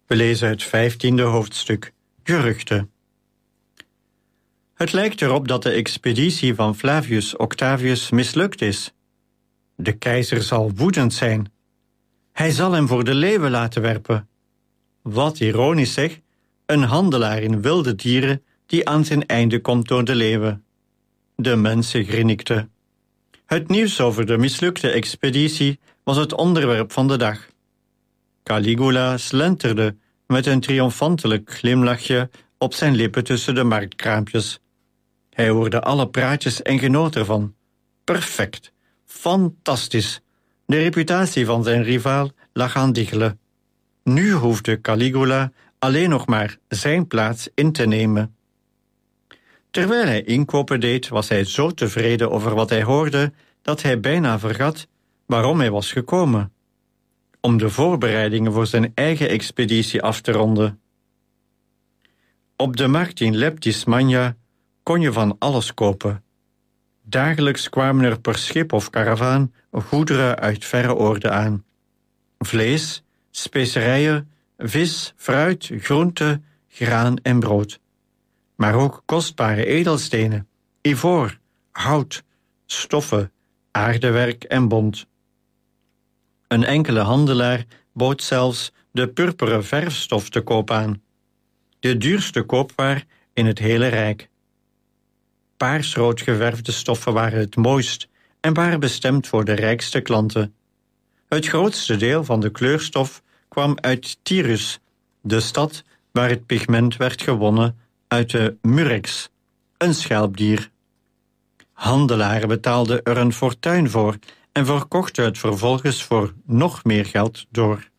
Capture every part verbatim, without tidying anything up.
We lezen het vijftiende hoofdstuk, Geruchten. Het lijkt erop dat de expeditie van Flavius Octavius mislukt is. De keizer zal woedend zijn. Hij zal hem voor de leeuwen laten werpen. Wat ironisch zeg, een handelaar in wilde dieren die aan zijn einde komt door de leeuwen. De mensen grinnikten. Het nieuws over de mislukte expeditie was het onderwerp van de dag. Caligula slenterde met een triomfantelijk glimlachje op zijn lippen tussen de marktkraampjes. Hij hoorde alle praatjes en genoot ervan. Perfect, fantastisch. De reputatie van zijn rivaal lag aan diggelen. Nu hoefde Caligula alleen nog maar zijn plaats in te nemen. Terwijl hij inkopen deed, was hij zo tevreden over wat hij hoorde dat hij bijna vergat waarom hij was gekomen. Om de voorbereidingen voor zijn eigen expeditie af te ronden. Op de markt in Leptis Magna kon je van alles kopen. Dagelijks kwamen er per schip of karavaan goederen uit verre oorden aan. Vlees, specerijen, vis, fruit, groente, graan en brood. Maar ook kostbare edelstenen, ivoor, hout, stoffen, aardewerk en bont. Een enkele handelaar bood zelfs de purperen verfstof te koop aan. De duurste koopwaar in het hele rijk. Paarsrood geverfde stoffen waren het mooist en waren bestemd voor de rijkste klanten. Het grootste deel van de kleurstof kwam uit Tyrus, de stad waar het pigment werd gewonnen uit de murex, een schelpdier. Handelaren betaalden er een fortuin voor en verkochten het vervolgens voor nog meer geld door.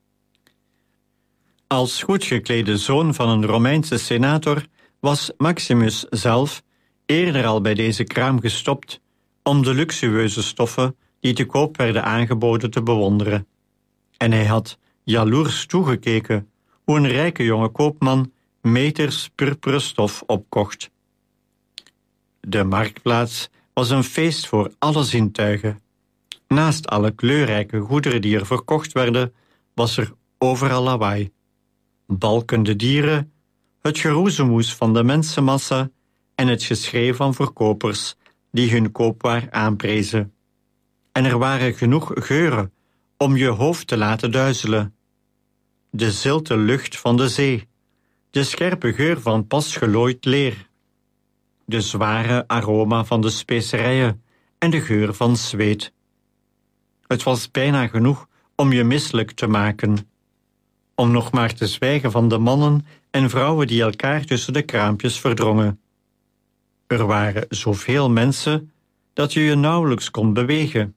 Als goed geklede zoon van een Romeinse senator was Maximus zelf eerder al bij deze kraam gestopt om de luxueuze stoffen die te koop werden aangeboden te bewonderen. En hij had jaloers toegekeken hoe een rijke jonge koopman meters purperen stof opkocht. De marktplaats was een feest voor alle zintuigen. Naast alle kleurrijke goederen die er verkocht werden, was er overal lawaai. Balkende dieren, het geroezemoes van de mensenmassa en het geschreeuw van verkopers die hun koopwaar aanprezen. En er waren genoeg geuren om je hoofd te laten duizelen. De zilte lucht van de zee, de scherpe geur van pas gelooid leer, de zware aroma van de specerijen en de geur van zweet. Het was bijna genoeg om je misselijk te maken. Om nog maar te zwijgen van de mannen en vrouwen die elkaar tussen de kraampjes verdrongen. Er waren zoveel mensen dat je je nauwelijks kon bewegen.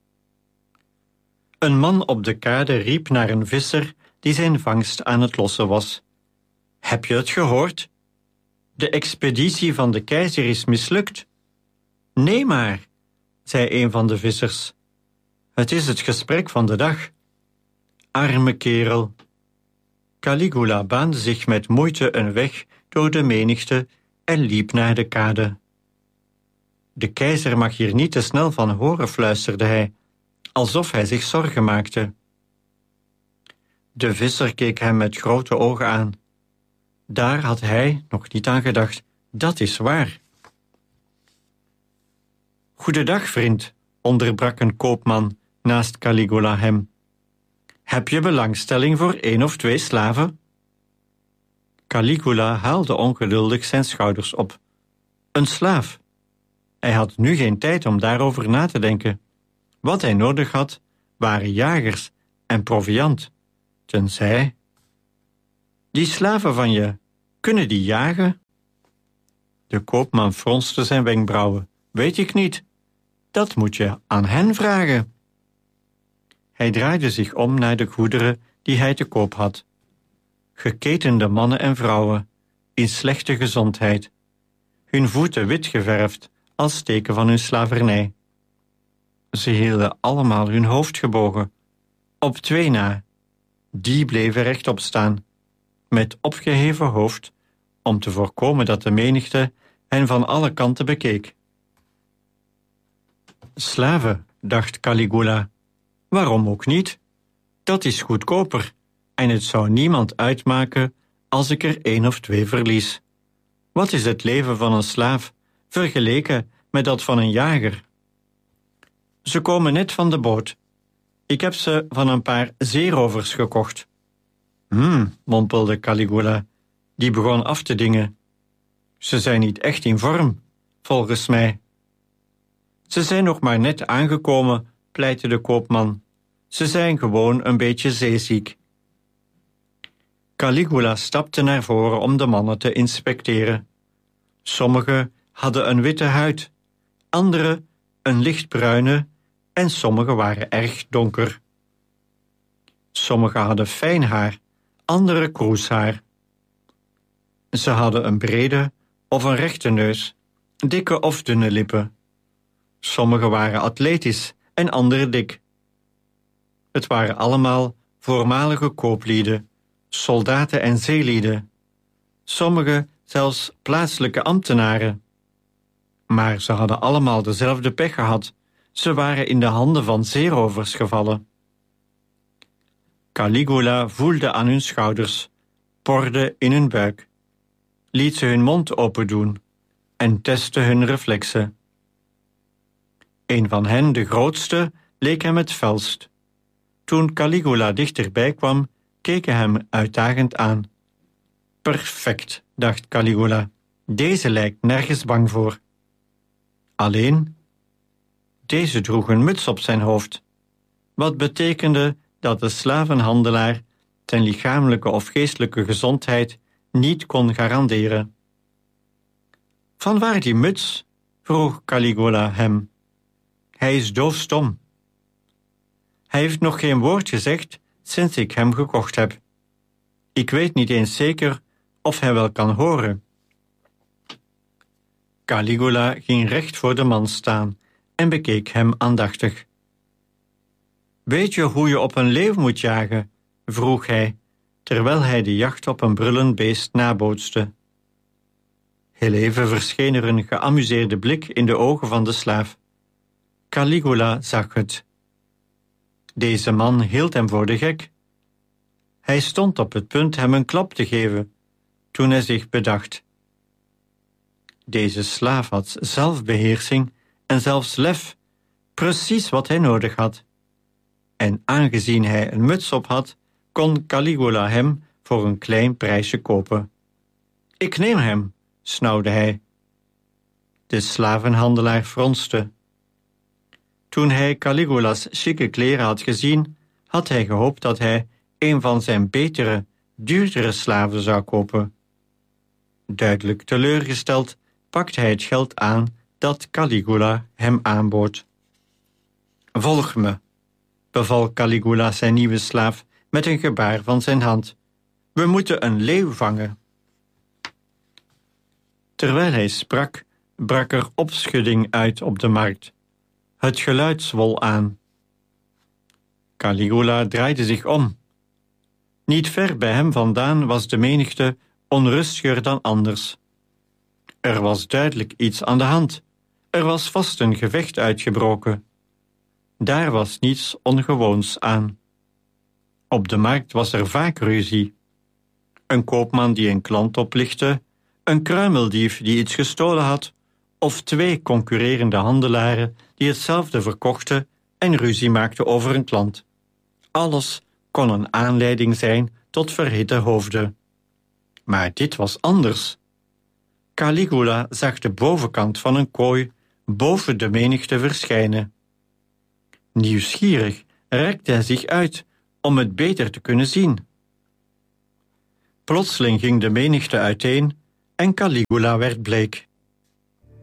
Een man op de kade riep naar een visser die zijn vangst aan het lossen was. Heb je het gehoord? De expeditie van de keizer is mislukt. Nee maar, zei een van de vissers. Het is het gesprek van de dag. Arme kerel. Caligula baande zich met moeite een weg door de menigte en liep naar de kade. De keizer mag hier niet te snel van horen, fluisterde hij, alsof hij zich zorgen maakte. De visser keek hem met grote ogen aan. Daar had hij nog niet aan gedacht, dat is waar. Goedendag, vriend, onderbrak een koopman naast Caligula hem. Heb je belangstelling voor één of twee slaven? Caligula haalde ongeduldig zijn schouders op. Een slaaf. Hij had nu geen tijd om daarover na te denken. Wat hij nodig had, waren jagers en proviand. Tenzij... Die slaven van je, kunnen die jagen? De koopman fronste zijn wenkbrauwen. Weet ik niet. Dat moet je aan hen vragen. Hij draaide zich om naar de goederen die hij te koop had. Geketende mannen en vrouwen, in slechte gezondheid, hun voeten wit geverfd als teken van hun slavernij. Ze hielden allemaal hun hoofd gebogen, op twee na. Die bleven rechtop staan, met opgeheven hoofd, om te voorkomen dat de menigte hen van alle kanten bekeek. Slaven, dacht Caligula. Waarom ook niet? Dat is goedkoper en het zou niemand uitmaken als ik er één of twee verlies. Wat is het leven van een slaaf vergeleken met dat van een jager? Ze komen net van de boot. Ik heb ze van een paar zeerovers gekocht. Hm, mompelde Caligula, die begon af te dingen. Ze zijn niet echt in vorm, volgens mij. Ze zijn nog maar net aangekomen, pleitte de koopman. Ze zijn gewoon een beetje zeeziek. Caligula stapte naar voren om de mannen te inspecteren. Sommigen hadden een witte huid, anderen een lichtbruine en sommigen waren erg donker. Sommigen hadden fijn haar, anderen kroeshaar. Ze hadden een brede of een rechte neus, dikke of dunne lippen. Sommigen waren atletisch en anderen dik. Het waren allemaal voormalige kooplieden, soldaten en zeelieden. Sommigen zelfs plaatselijke ambtenaren. Maar ze hadden allemaal dezelfde pech gehad. Ze waren in de handen van zeerovers gevallen. Caligula voelde aan hun schouders, porde in hun buik, liet ze hun mond opendoen en testte hun reflexen. Een van hen, de grootste, leek hem het felst. Toen Caligula dichterbij kwam, keek hij hem uitdagend aan. Perfect, dacht Caligula. Deze lijkt nergens bang voor. Alleen, deze droeg een muts op zijn hoofd, wat betekende dat de slavenhandelaar zijn lichamelijke of geestelijke gezondheid niet kon garanderen. Vanwaar die muts? Vroeg Caligula hem. Hij is doofstom. Hij heeft nog geen woord gezegd sinds ik hem gekocht heb. Ik weet niet eens zeker of hij wel kan horen. Caligula ging recht voor de man staan en bekeek hem aandachtig. Weet je hoe je op een leeuw moet jagen? Vroeg hij, terwijl hij de jacht op een brullend beest nabootste. Heel even verscheen er een geamuseerde blik in de ogen van de slaaf. Caligula zag het. Deze man hield hem voor de gek. Hij stond op het punt hem een klap te geven, toen hij zich bedacht. Deze slaaf had zelfbeheersing en zelfs lef, precies wat hij nodig had. En aangezien hij een muts op had, kon Caligula hem voor een klein prijsje kopen. Ik neem hem, snauwde hij. De slavenhandelaar fronste. Toen hij Caligula's chique kleren had gezien, had hij gehoopt dat hij een van zijn betere, duurdere slaven zou kopen. Duidelijk teleurgesteld pakte hij het geld aan dat Caligula hem aanbood. Volg me, beval Caligula zijn nieuwe slaaf met een gebaar van zijn hand. We moeten een leeuw vangen. Terwijl hij sprak, brak er opschudding uit op de markt. Het geluid zwol aan. Caligula draaide zich om. Niet ver bij hem vandaan was de menigte onrustiger dan anders. Er was duidelijk iets aan de hand. Er was vast een gevecht uitgebroken. Daar was niets ongewoons aan. Op de markt was er vaak ruzie. Een koopman die een klant oplichtte, een kruimeldief die iets gestolen had, of twee concurrerende handelaren die hetzelfde verkochten en ruzie maakten over een klant. Alles kon een aanleiding zijn tot verhitte hoofden. Maar dit was anders. Caligula zag de bovenkant van een kooi boven de menigte verschijnen. Nieuwsgierig rekte hij zich uit om het beter te kunnen zien. Plotseling ging de menigte uiteen en Caligula werd bleek.